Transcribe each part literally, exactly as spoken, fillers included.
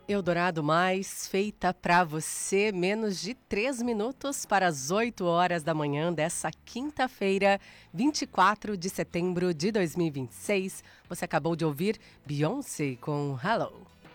Eldorado Mais, feita para você, menos de três minutos para as oito horas da manhã dessa quinta-feira, vinte e quatro de setembro de dois mil e vinte e seis. Você acabou de ouvir Beyoncé com Hello.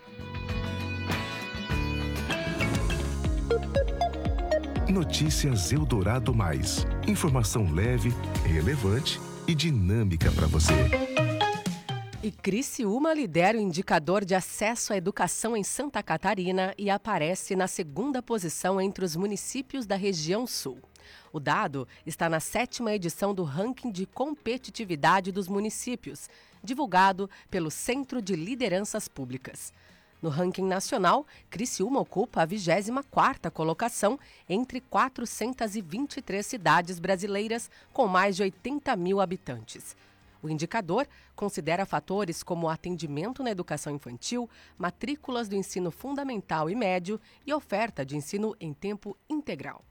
Notícias Eldorado Mais. Informação leve, relevante e dinâmica para você. E Criciúma lidera o indicador de acesso à educação em Santa Catarina e aparece na segunda posição entre os municípios da região sul. O dado está na sétima edição do ranking de competitividade dos municípios, divulgado pelo Centro de Lideranças Públicas. No ranking nacional, Criciúma ocupa a vigésima quarta colocação entre quatrocentas e vinte e três cidades brasileiras com mais de oitenta mil habitantes. O indicador considera fatores como atendimento na educação infantil, matrículas do ensino fundamental e médio e oferta de ensino em tempo integral.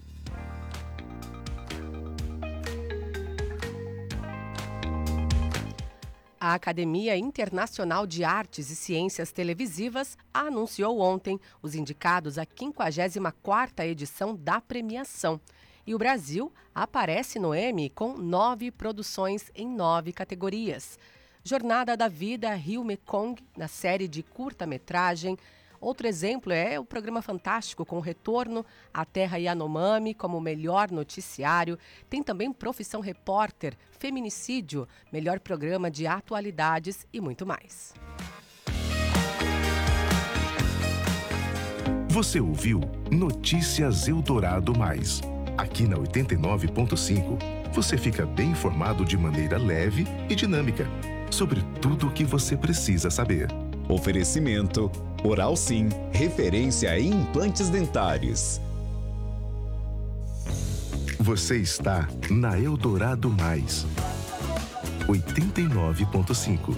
A Academia Internacional de Artes e Ciências Televisivas anunciou ontem os indicados à quinquagésima quarta edição da premiação. E o Brasil aparece no Emmy com nove produções em nove categorias. Jornada da Vida Rio Mekong, na série de curta-metragem. Outro exemplo é o programa Fantástico com Retorno à Terra Yanomami como melhor noticiário. Tem também Profissão Repórter, Feminicídio, melhor programa de atualidades e muito mais. Você ouviu Notícias Eldorado Mais. Aqui na oitenta e nove ponto cinco, você fica bem informado de maneira leve e dinâmica sobre tudo o que você precisa saber. Oferecimento Oral Sim, referência em implantes dentários. Você está na Eldorado Mais, oitenta e nove ponto cinco.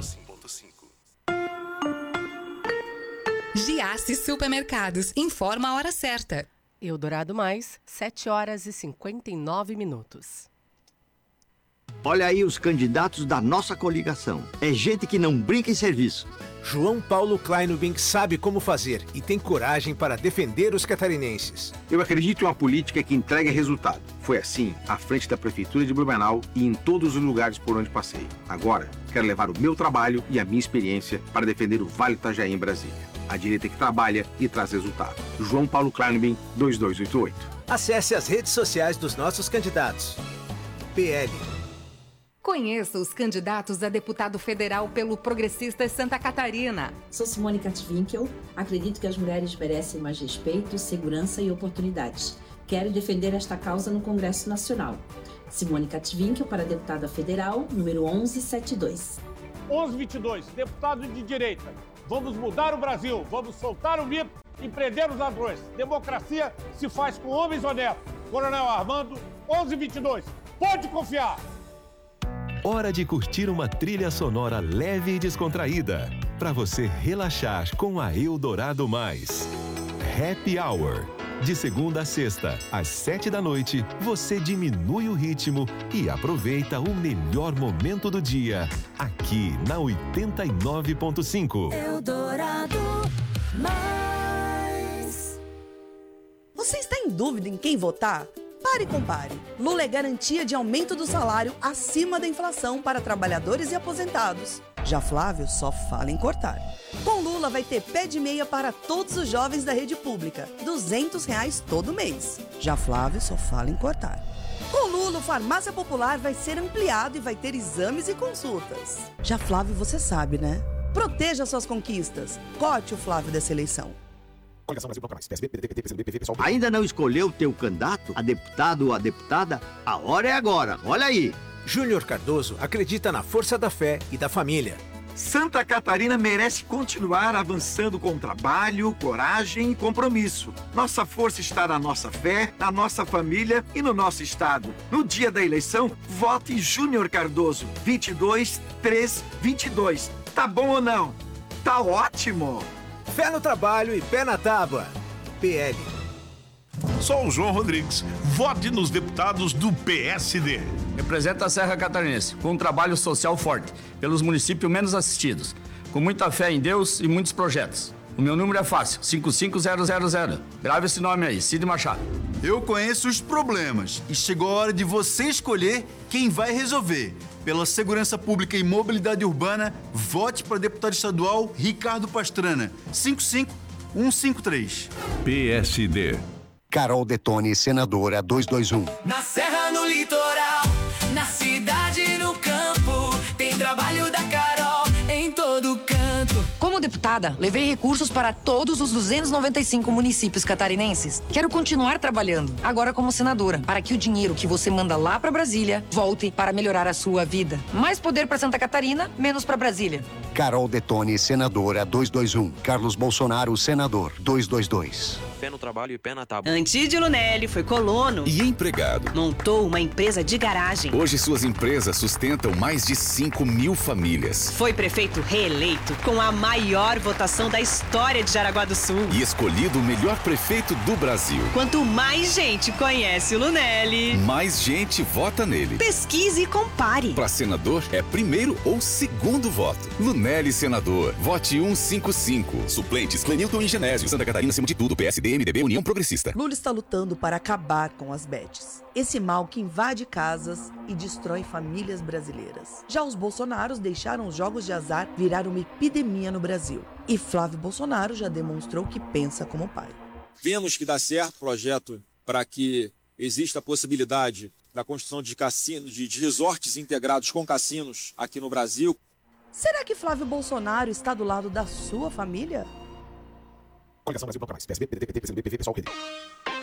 Giasse Supermercados, informa a hora certa. Eldorado Mais, sete horas e cinquenta e nove minutos. Olha aí os candidatos da nossa coligação. É gente que não brinca em serviço. João Paulo Kleinubing sabe como fazer e tem coragem para defender os catarinenses. Eu acredito em uma política que entrega resultado. Foi assim à frente da Prefeitura de Blumenau e em todos os lugares por onde passei. Agora, quero levar o meu trabalho e a minha experiência para defender o Vale Itajaí em Brasília. A direita que trabalha e traz resultado. João Paulo Kleinubing, dois dois oito oito. Acesse as redes sociais dos nossos candidatos. P L. Conheça os candidatos a deputado federal pelo Progressistas Santa Catarina. Sou Simone Katwinkel. Acredito que as mulheres merecem mais respeito, segurança e oportunidades. Quero defender esta causa no Congresso Nacional. Simone Katwinkel para deputada federal, número onze setenta e dois. onze vinte e dois, deputado de direita. Vamos mudar o Brasil, vamos soltar o mito e prender os ladrões. Democracia se faz com homens honestos. Coronel Armando, onze vinte e dois. Pode confiar! Hora de curtir uma trilha sonora leve e descontraída, para você relaxar com a Eldorado Mais. Happy Hour. De segunda a sexta, às sete da noite, você diminui o ritmo e aproveita o melhor momento do dia, aqui na oitenta e nove ponto cinco. Eldorado Mais. Você está em dúvida em quem votar? Pare e compare. Lula é garantia de aumento do salário acima da inflação para trabalhadores e aposentados. Já Flávio só fala em cortar. Com Lula vai ter pé de meia para todos os jovens da rede pública, duzentos reais todo mês. Já Flávio só fala em cortar. Com Lula, o Farmácia Popular vai ser ampliado e vai ter exames e consultas. Já Flávio, você sabe, né? Proteja suas conquistas. Corte o Flávio dessa eleição. Ainda não escolheu o teu candidato, a deputado ou a deputada? A hora é agora, olha aí. Júnior Cardoso acredita na força da fé e da família. Santa Catarina merece continuar avançando com trabalho, coragem e compromisso. Nossa força está na nossa fé, na nossa família e no nosso estado. No dia da eleição, vote Júnior Cardoso, vinte e dois, três, vinte e dois. Tá bom ou não? Tá ótimo! Fé no trabalho e pé na tábua. P L. Sou o João Rodrigues. Vote nos deputados do P S D. Representa a Serra Catarinense, com um trabalho social forte, pelos municípios menos assistidos, com muita fé em Deus e muitos projetos. O meu número é fácil, cinco cinco zero zero zero. Grave esse nome aí, Cid Machado. Eu conheço os problemas e chegou a hora de você escolher quem vai resolver. Pela segurança pública e mobilidade urbana, vote para deputado estadual Ricardo Pastrana, cinco cinco um cinco três. P S D. Carol Detone, senadora dois dois um. Na serra, no litoral, na cidade e no campo, tem trabalho da Carol em todo canto. Como deputada, levei recursos para todos os duzentos e noventa e cinco municípios catarinenses. Quero continuar trabalhando, agora como senadora, para que o dinheiro que você manda lá para Brasília volte para melhorar a sua vida. Mais poder para Santa Catarina, menos para Brasília. Carol Detone, senadora dois dois um. Carlos Bolsonaro, senador dois dois dois. Pé no trabalho e pé na tábua. Antídio Lunelli foi colono e empregado. Montou uma empresa de garagem. Hoje suas empresas sustentam mais de cinco mil famílias. Foi prefeito reeleito com a maior votação da história de Jaraguá do Sul. E escolhido o melhor prefeito do Brasil. Quanto mais gente conhece o Lunelli, mais gente vota nele. Pesquise e compare. Para senador, é primeiro ou segundo voto. Lunelli, senador. Vote cento e cinquenta e cinco. Suplentes, Clenilton e Genésio. Santa Catarina, acima de tudo. P S D, M D B, União Progressista. Lula está lutando para acabar com as bets. Esse mal que invade casas e destrói famílias brasileiras. Já os Bolsonaros deixaram os jogos de azar virar uma epidemia no Brasil. E Flávio Bolsonaro já demonstrou que pensa como pai. Vemos que dá certo o projeto para que exista a possibilidade da construção de cassinos, de, de resorts integrados com cassinos aqui no Brasil. Será que Flávio Bolsonaro está do lado da sua família? Coligação Brasil Bloco Mais, P S B, P D T, P C B, P V, Pessoal, P D.